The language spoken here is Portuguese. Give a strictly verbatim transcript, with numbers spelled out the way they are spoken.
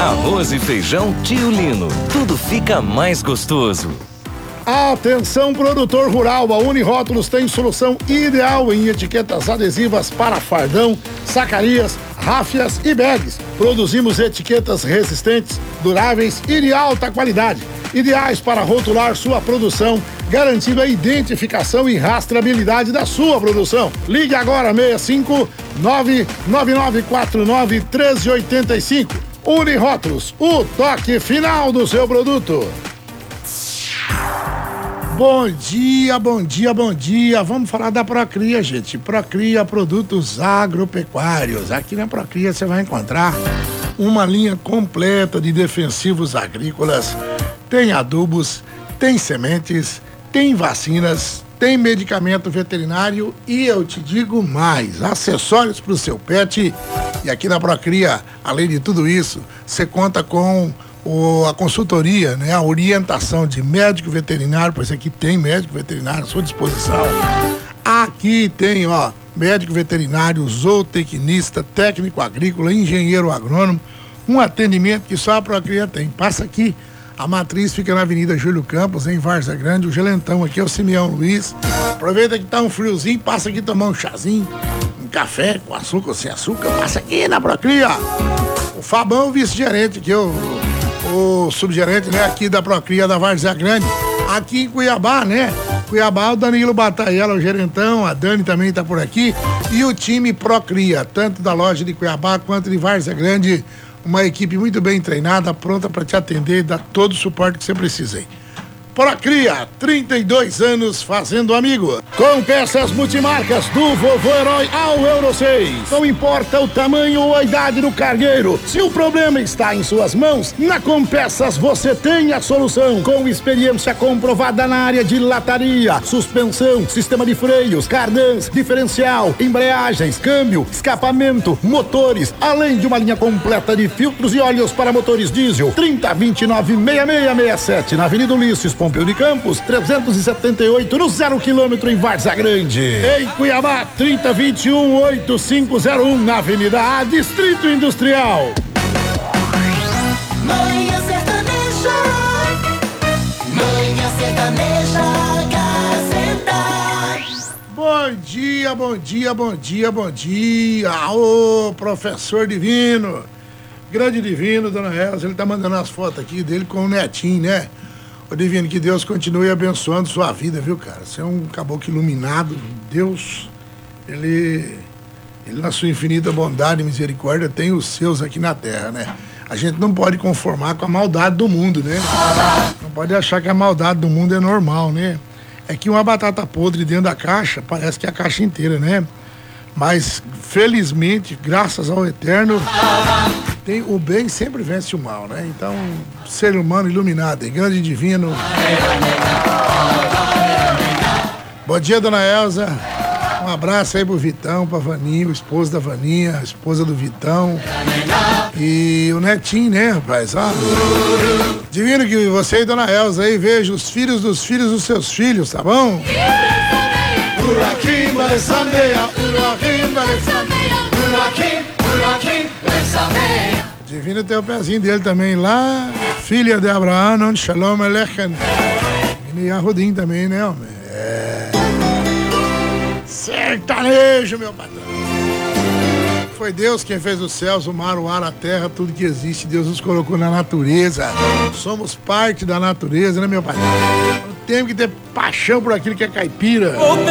Arroz e feijão Tio Lino. Tudo fica mais gostoso. Atenção, produtor rural, a Unirótulos tem solução ideal em etiquetas adesivas para fardão, sacarias, ráfias e bags. Produzimos etiquetas resistentes, duráveis e de alta qualidade, ideais para rotular sua produção, garantindo a identificação e rastreabilidade da sua produção. Ligue agora seis cinco nove nove nove quatro nove um três oito cinco. Unirótulos, o toque final do seu produto. Bom dia, bom dia, bom dia. Vamos falar da Procria, gente. Procria Produtos Agropecuários. Aqui na Procria você vai encontrar uma linha completa de defensivos agrícolas. Tem adubos, tem sementes, tem vacinas, tem medicamento veterinário e eu te digo mais, acessórios para o seu pet. E aqui na Procria, além de tudo isso, você conta com O, a consultoria, né, a orientação de médico veterinário, pois aqui tem médico veterinário à sua disposição. Aqui tem, ó, médico veterinário, zootecnista, técnico agrícola, engenheiro agrônomo, um atendimento que só a Procria tem. Passa aqui, a matriz fica na Avenida Júlio Campos, em Várzea Grande, o gelentão aqui é o Simeão Luiz. Aproveita que tá um friozinho, passa aqui tomar um chazinho, um café com açúcar ou sem açúcar, passa aqui na Procria. O Fabão, o vice-gerente aqui, o o subgerente, né, aqui da Procria da Várzea Grande, aqui em Cuiabá, né? Cuiabá, o Danilo Bataiela, o gerentão, a Dani também tá por aqui, e o time Procria, tanto da loja de Cuiabá quanto de Várzea Grande, uma equipe muito bem treinada, pronta para te atender e dar todo o suporte que você precisa aí. Procria, trinta e dois anos fazendo amigo. Com peças multimarcas do Vovô Herói ao Euro seis. Não importa o tamanho ou a idade do cargueiro, se o problema está em suas mãos, na Compeças você tem a solução. Com experiência comprovada na área de lataria, suspensão, sistema de freios, cardãs, diferencial, embreagens, câmbio, escapamento, motores, além de uma linha completa de filtros e óleos para motores diesel. trinta, vinte e nove, sessenta e seis sessenta e sete, na Avenida Ulisses Pompeu de Campos, trezentos e setenta e oito, no zero quilômetro em Várzea Grande. Em Cuiabá, trinta, vinte e um, oitenta e cinco zero um, na Avenida A, Distrito Industrial. Manhã Sertaneja, Manhã Sertaneja, Gazeta. Bom dia, bom dia, bom dia, bom dia. Ô, professor Divino. Grande Divino, dona Elza, ele tá mandando as fotos aqui dele com o netinho, né? Ô Divino, que Deus continue abençoando sua vida, viu, cara? Você é um caboclo iluminado. Deus, ele, ele na sua infinita bondade e misericórdia tem os seus aqui na terra, né? A gente não pode conformar com a maldade do mundo, né? Não pode achar que a maldade do mundo é normal, né? É que uma batata podre dentro da caixa, parece que é a caixa inteira, né? Mas, felizmente, graças ao Eterno, tem, o bem sempre vence o mal, né? Então, ser humano iluminado, grande divino. Bom dia, dona Elza. Um abraço aí pro Vitão, pra Vaninha, o esposo da Vaninha, a esposa do Vitão. E o netinho, né, rapaz? Ó. Divino que você e dona Elza aí vejam os filhos dos filhos dos seus filhos, tá bom? Divino tem o pezinho dele também lá. Filha de Abraão, onde Shalom Alechem. E Arrudim também, né, homem? É. Sertanejo, meu patrão. Foi Deus quem fez os céus, o mar, o ar, a terra, tudo que existe. Deus nos colocou na natureza. Somos parte da natureza, né, meu patrão? Temos que ter paixão por aquilo que é caipira.